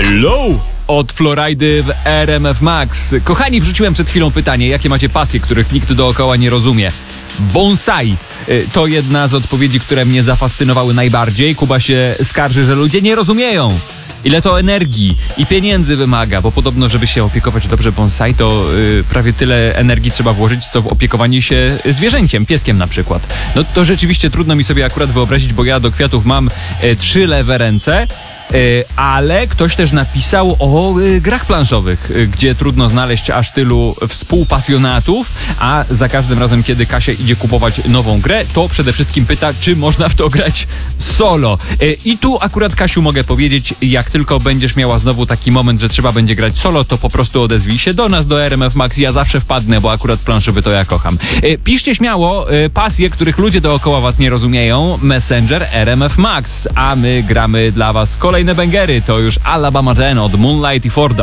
Low od Florajdy w RMF Max. Kochani, wrzuciłem przed chwilą pytanie, jakie macie pasje, których nikt dookoła nie rozumie. Bonsai to jedna z odpowiedzi, które mnie zafascynowały najbardziej. Kuba się skarży, że ludzie nie rozumieją, ile to energii i pieniędzy wymaga, bo podobno, żeby się opiekować dobrze bonsai, to prawie tyle energii trzeba włożyć, co w opiekowanie się zwierzęciem, pieskiem na przykład. No to rzeczywiście trudno mi sobie akurat wyobrazić, bo ja do kwiatów mam 3 lewe ręce, ale ktoś też napisał o grach planszowych, gdzie trudno znaleźć aż tylu współpasjonatów, a za każdym razem, kiedy Kasia idzie kupować nową grę, to przede wszystkim pyta, czy można w to grać solo. I tu akurat, Kasiu, mogę powiedzieć, jak tylko będziesz miała znowu taki moment, że trzeba będzie grać solo, to po prostu odezwij się do nas, do RMF Max. Ja zawsze wpadnę, bo akurat planszowy to ja kocham. Piszcie śmiało pasje, których ludzie dookoła was nie rozumieją. Messenger RMF Max, a my gramy dla was kolejne bangery. To już Alabama Ten od Moonlight i Forda.